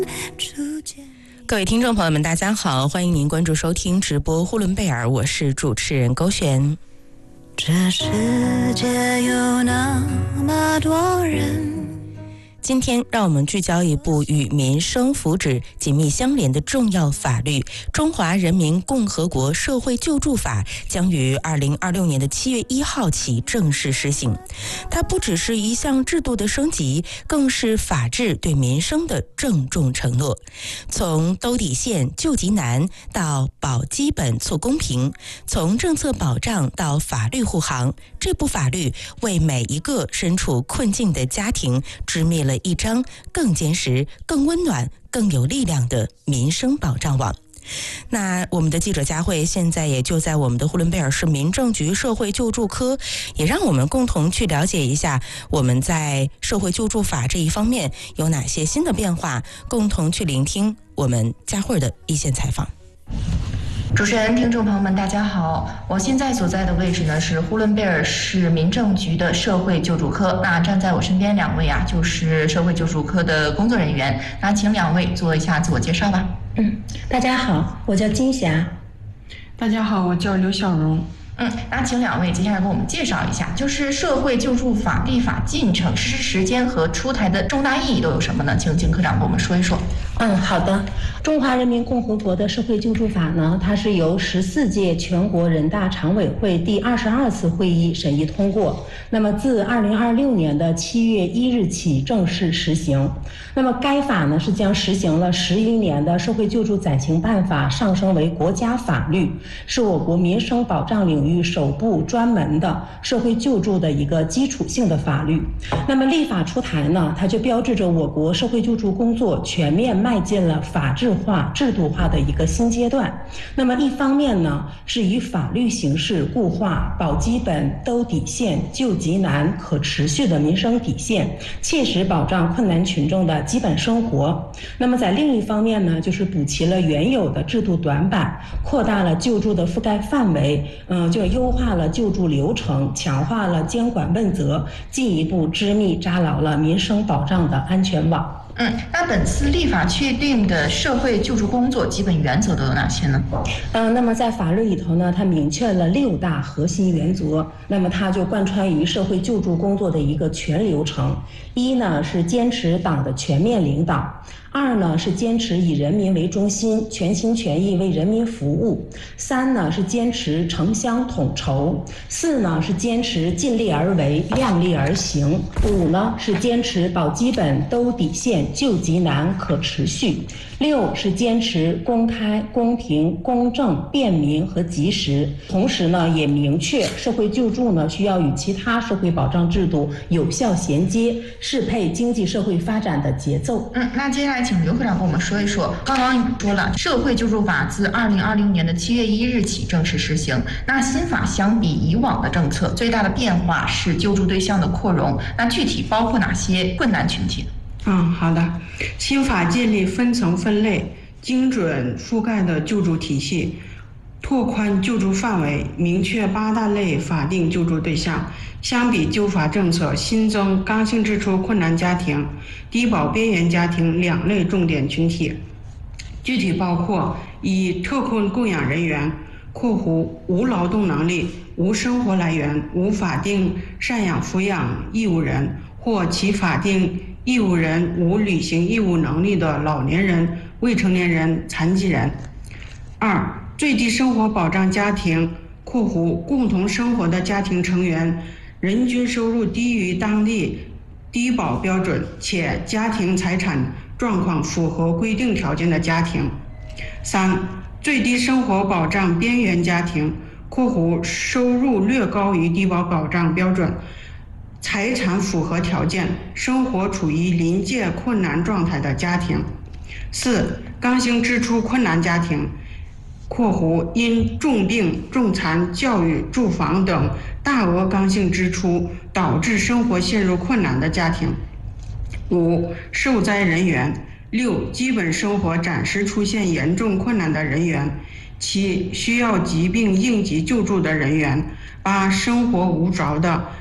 各位听众朋友们大家好，欢迎您关注收听直播呼伦贝尔，我是主持人勾璇。这世界有那么多人，今天让我们聚焦一部与民生福祉紧密相连的重要法律《中华人民共和国社会救助法》将于2026年的7月1号起正式施行。它不只是一项制度的升级，更是法治对民生的郑重承诺。从兜底线救急难到保基本促公平，从政策保障到法律护航，这部法律为每一个身处困境的家庭织密了一张更坚实、更温暖、更有力量的民生保障网。那我们的记者佳慧现在也就在我们的呼伦贝尔市民政局社会救助科，也让我们共同去了解一下我们在社会救助法这一方面有哪些新的变化，共同去聆听我们佳慧的一线采访。 主持人、听众朋友们，大家好！我现在所在的位置呢是呼伦贝尔市民政局的社会救助科。那站在我身边两位就是社会救助科的工作人员。那请两位做一下自我介绍吧。 大家好，我叫金霞。 大家好，我叫刘小荣。 那请两位接下来给我们介绍一下，就是社会救助法立法进程、实施时间和出台的重大意义都有什么呢？请金科长给我们说一说。 好的。中华人民共和国的社会救助法呢，它是由14届全国人大常委会第22次会议审议通过。那么自2026年的7月1日起正式实行。那么该法呢是将实行了11年的社会救助暂行办法上升为国家法律，是我国民生保障领域首部专门的社会救助的一个基础性的法律。那么立法出台呢，它就标志着我国社会救助工作全面迈进了法治化、制度化的一个新阶段。那么一方面呢，是以法律形式固化保基本、兜底线、救急难可持续的民生底线，切实保障困难群众的基本生活。那么在另一方面呢，就是补齐了原有的制度短板，扩大了救助的覆盖范围，就优化了救助流程，强化了监管问责，进一步织密扎牢了民生保障的安全网。 那本次立法确定的社会救助工作基本原则都有哪些呢？ 那么在法律里头呢，它明确了6大核心原则，那么它就贯穿于社会救助工作的一个全流程。一呢是坚持党的全面领导；2呢是坚持以人民为中心，全心全意为人民服务；3呢是坚持城乡统筹；4呢是坚持尽力而为，量力而行；5呢是坚持保基本、兜底线、救急难、可持续；6是坚持公开、公平、公正、便民和及时。同时呢，也明确社会救助呢需要与其他社会保障制度有效衔接，适配经济社会发展的节奏。 那接下来请刘科长跟我们说一说，刚刚说了社会救助法自2020年的7月1日起正式实行。那新法相比以往的政策，最大的变化是救助对象的扩容。那具体包括哪些困难群体？ 好的。新法建立分层分类、精准覆盖的救助体系，拓宽救助范围，明确8大类法定救助对象。相比旧法政策，新增刚性支出困难家庭、低保边缘家庭2类重点群体，具体包括以特困供养人员（无劳动能力、无生活来源、无法定赡养抚养义务人或其法定义务人无履行义务能力的老年人、未成年人、残疾人）。2、最低生活保障家庭（共同生活的家庭成员人均收入低于当地低保标准且家庭财产状况符合规定条件的家庭）。3、最低生活保障边缘家庭（收入略高于低保保障标准，财产符合条件，生活处于临界困难状态的家庭）。4、刚性支出困难家庭因重病、重残、教育、住房等大额刚性支出导致生活陷入困难的家庭。5、受灾人员。6、基本生活暂时出现严重困难的人员。7、需要疾病应急救助的人员。8、生活无着的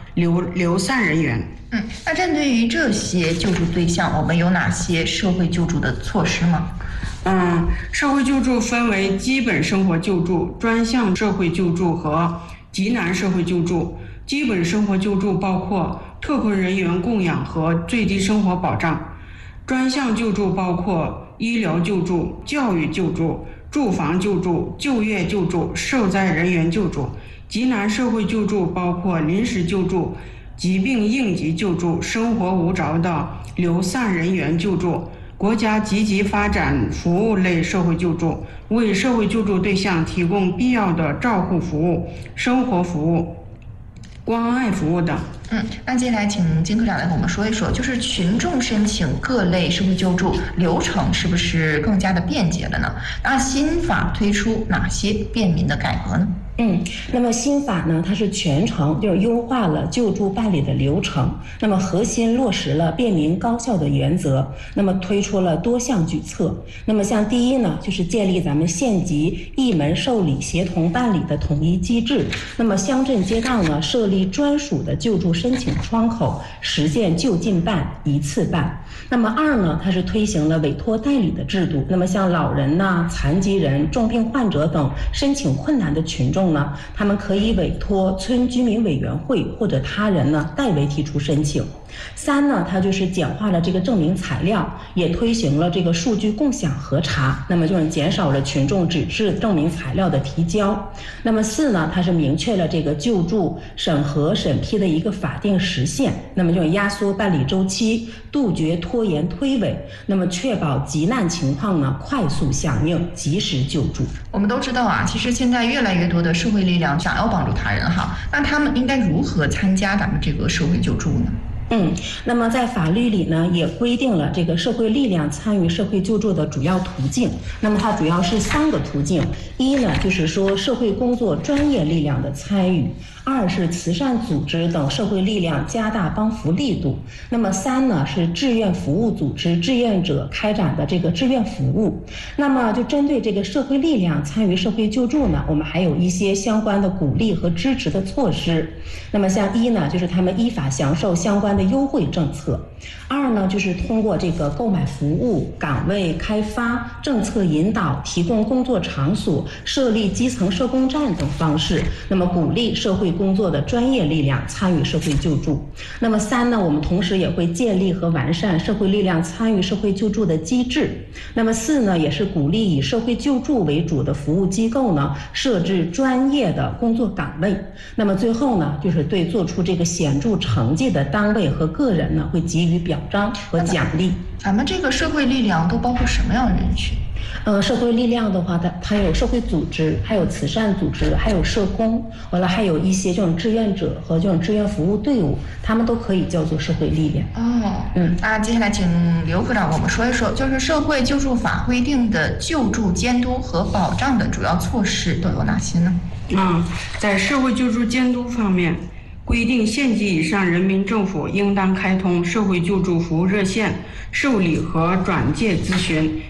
流散人员。 那针对于这些救助对象，我们有哪些社会救助的措施吗？ 社会救助分为基本生活救助、专项社会救助和急难社会救助。基本生活救助包括特困人员供养和最低生活保障，专项救助包括医疗救助、教育救助、住房救助、就业救助、受灾人员救助。急难社会救助包括临时救助、疾病应急救助、生活无着的流散人员救助。国家积极发展服务类社会救助，为社会救助对象提供必要的照护服务、生活服务、关爱服务等。 那接下来请金科长来跟我们说一说，就是群众申请各类社会救助流程是不是更加的便捷了呢？那新法推出哪些便民的改革呢？ 那么新法呢，它是全程就是优化了救助办理的流程，那么核心落实了便民高效的原则，那么推出了多项举措。那么像第一呢，就是建立咱们县级一门受理协同办理的统一机制，那么乡镇街道呢设立专属的救助申请窗口，实现就近办一次办。那么二呢，它是推行了委托代理的制度，那么像老人呐、残疾人、重病患者等申请困难的群众呢，他们可以委托村居民委员会或者他人呢代为提出申请。三呢，它就是简化了这个证明材料，也推行了这个数据共享核查，那么就是减少了群众纸质证明材料的提交。那么四呢，它是明确了这个救助审核审批的一个法定时限，那么就是压缩办理周期，杜绝拖延推诿，那么确保急难情况呢快速响应，及时救助。 我们都知道啊，其实现在越来越多的社会力量想要帮助他人哈，那他们应该如何参加咱们这个社会救助呢？ 那么在法律里呢，也规定了这个社会力量参与社会救助的主要途径。那么它主要是3个途径：一呢，就是说社会工作专业力量的参与；二是慈善组织等社会力量加大帮扶力度；那么3呢，是志愿服务组织志愿者开展的这个志愿服务。那么就针对这个社会力量参与社会救助呢，我们还有一些相关的鼓励和支持的措施。那么像一呢，就是他们依法享受相关的优惠政策；二呢，就是通过这个购买服务、岗位开发、政策引导、提供工作场所、设立基层社工站等方式，那么鼓励社会工作的专业力量参与社会救助。那么3呢，我们同时也会建立和完善社会力量参与社会救助的机制。那么4呢，也是鼓励以社会救助为主的服务机构呢设置专业的工作岗位。那么最后呢，就是对做出这个显著成绩的单位和个人呢，会给予表彰和奖励。 咱们这个社会力量都包括什么样的人群？ 社会力量的话，它有社会组织，还有慈善组织，还有社工，完了还有一些这种志愿者和这种志愿服务队伍，他们都可以叫做社会力量。 那接下来请刘科长给我们说一说，就是社会救助法规定的救助监督和保障的主要措施都有哪些呢？ 在社会救助监督方面，规定县级以上人民政府应当开通社会救助服务热线，受理和转介咨询，